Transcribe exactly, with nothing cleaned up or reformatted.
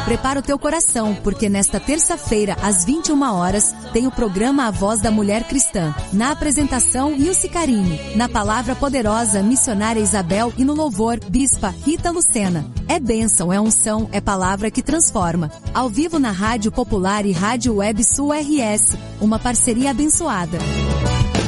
Prepara o teu coração, porque nesta terça-feira, às vinte e uma horas, tem o programa A Voz da Mulher Cristã. Na apresentação, Ilse Carine. Na palavra poderosa, missionária Isabel e no louvor, Bispa Rita Lucena. É bênção, é unção, é palavra que transforma. Ao vivo na Rádio Popular e Rádio Web Sul R S. Uma parceria abençoada.